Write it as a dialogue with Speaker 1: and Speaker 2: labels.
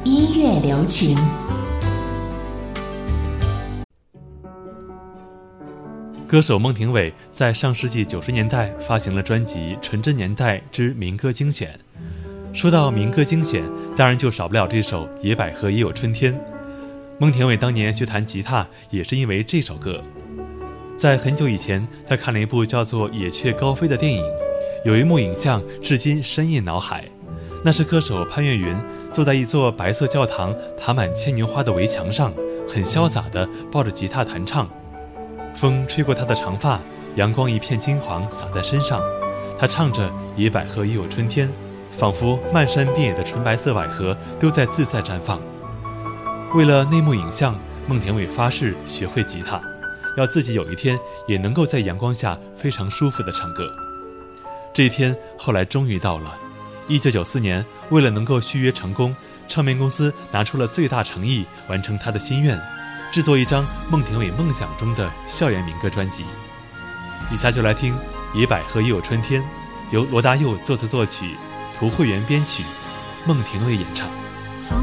Speaker 1: 音乐留情。
Speaker 2: 歌手孟庭苇在上世纪90年代发行了专辑《纯真年代之民歌精选》。说到民歌精选，当然就少不了这首《野百合也有春天》。孟庭苇当年学弹吉他也是因为这首歌。在很久以前，他看了一部叫做《野雀高飞》的电影，有一幕影像至今深印脑海。那是歌手潘越云坐在一座白色教堂爬满牵牛花的围墙上，很潇洒地抱着吉他弹唱。风吹过他的长发，阳光一片金黄洒在身上，他唱着野百合也有春天，仿佛漫山遍野的纯白色百合都在自在绽放。为了那幕影像，孟庭苇发誓学会吉他，要自己有一天也能够在阳光下非常舒服地唱歌。这一天后来终于到了。1994年，为了能够续约成功，唱片公司拿出了最大诚意完成他的心愿，制作一张孟庭苇梦想中的校园民歌专辑。以下就来听《野百合也有春天》，由罗大佑作词作曲，涂慧源编曲，孟庭苇演唱。